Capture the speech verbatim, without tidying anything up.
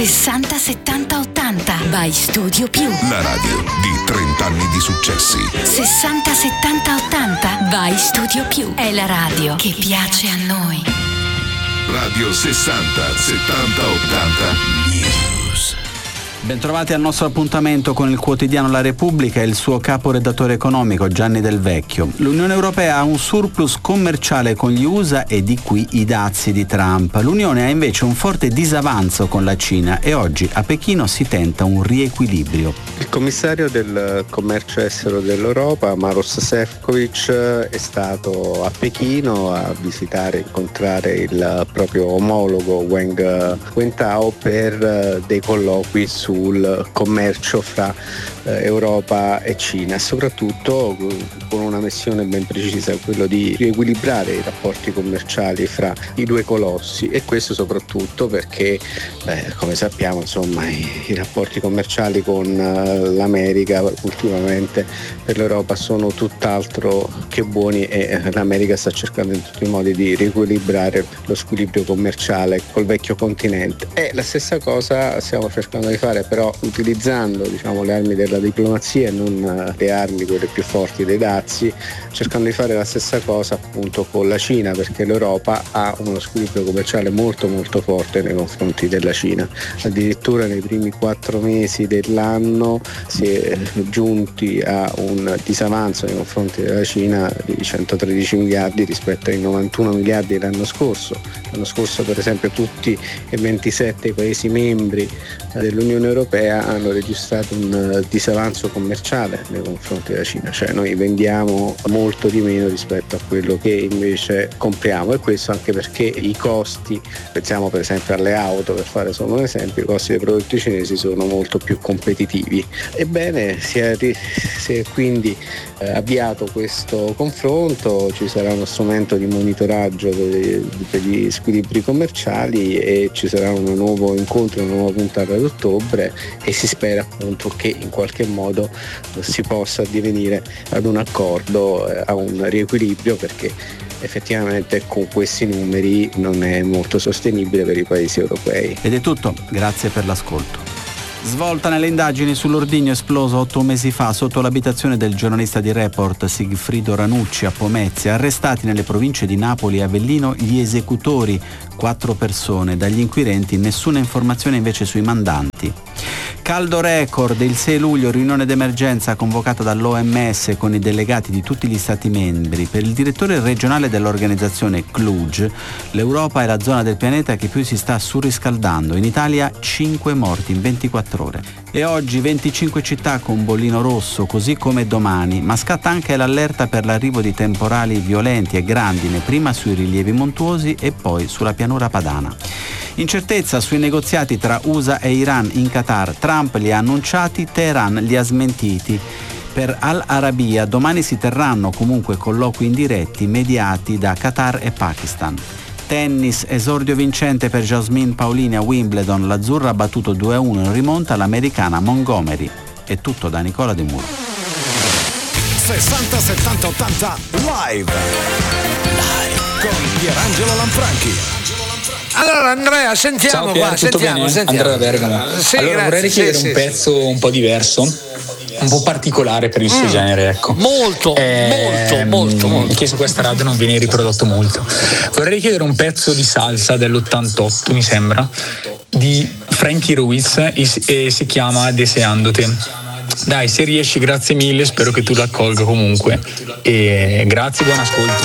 sessanta settanta ottanta by Studio Più. La radio di trenta anni di successi. sessanta settanta ottanta by Studio Più. È la radio che piace a noi. Radio sessanta settanta ottanta News. Bentrovati al nostro appuntamento con il quotidiano La Repubblica e il suo caporedattore economico Gianni Del Vecchio. L'Unione Europea ha un surplus commerciale con gli U S A e di qui i dazi di Trump. L'Unione ha invece un forte disavanzo con la Cina e oggi a Pechino si tenta un riequilibrio. Il commissario del commercio estero dell'Europa, Maroš Šefčovič, è stato a Pechino a visitare e incontrare il proprio omologo Wang Wentao per dei colloqui sul commercio fra eh, Europa e Cina, soprattutto con una missione ben precisa, quello di riequilibrare i rapporti commerciali fra i due colossi, e questo soprattutto perché eh, come sappiamo insomma i, i rapporti commerciali con eh, l'America ultimamente per l'Europa sono tutt'altro che buoni e eh, l'America sta cercando in tutti i modi di riequilibrare lo squilibrio commerciale col vecchio continente, e la stessa cosa stiamo cercando di fare però utilizzando diciamo le armi della diplomazia e non le armi quelle più forti dei dazi, cercando di fare la stessa cosa appunto con la Cina, perché l'Europa ha uno squilibrio commerciale molto molto forte nei confronti della Cina. Addirittura nei primi quattro mesi dell'anno si è giunti a un disavanzo nei confronti della Cina di centotredici miliardi rispetto ai novantuno miliardi dell'anno scorso. L'anno scorso per esempio tutti e ventisette Paesi membri dell'Unione Europea hanno registrato un disavanzo commerciale nei confronti della Cina, cioè noi vendiamo molto di meno rispetto a quello che invece compriamo, e questo anche perché i costi, pensiamo per esempio alle auto per fare solo un esempio, i costi dei prodotti cinesi sono molto più competitivi. Ebbene si è, si è quindi eh, avviato questo confronto, ci sarà uno strumento di monitoraggio per, per gli squilibri commerciali e ci sarà un nuovo incontro, una nuova puntata ad ottobre, e si spera appunto che in qualche modo si possa addivenire ad un accordo, eh, a un riequilibrio, perché effettivamente con questi numeri non è molto sostenibile per i paesi europei. Ed è tutto, grazie per l'ascolto. Svolta nelle indagini sull'ordigno esploso otto mesi fa sotto l'abitazione del giornalista di Report Sigfrido Ranucci a Pomezia, arrestati nelle province di Napoli e Avellino gli esecutori, quattro persone, dagli inquirenti nessuna informazione invece sui mandanti. Caldo record, il sei luglio riunione d'emergenza convocata dall'O M S con i delegati di tutti gli stati membri. Per il direttore regionale dell'organizzazione C L U G, l'Europa è la zona del pianeta che più si sta surriscaldando. In Italia cinque morti in ventiquattro ore. E oggi venticinque città con bollino rosso, così come domani, ma scatta anche l'allerta per l'arrivo di temporali violenti e grandine, prima sui rilievi montuosi e poi sulla pianura padana. Incertezza sui negoziati tra U S A e Iran in Qatar. Trump li ha annunciati, Teheran li ha smentiti. Per Al Arabiya domani si terranno comunque colloqui indiretti mediati da Qatar e Pakistan. Tennis, esordio vincente per Jasmine Paolini a Wimbledon, l'azzurra ha battuto due a uno in rimonta all'americana Montgomery. È tutto da Nicola De Muro. sessanta settanta ottanta live live con Pierangelo Lanfranchi. Allora Andrea, sentiamo Ciao Pier, qua, tutto sentiamo, bene? sentiamo. Andrea Bergamo. Sì, allora grazie, vorrei richiedere sì, un sì, pezzo sì. un po' diverso, un po' particolare per il suo Mm. genere, ecco. Molto, Eh, molto, molto, molto. Che su questa radio non viene riprodotto molto. Vorrei richiedere un pezzo di salsa dell'ottantotto, mi sembra, di Frankie Ruiz e, e si chiama Deseándote. Dai, se riesci, grazie mille, spero che tu l'accolga comunque. E grazie, buon ascolto.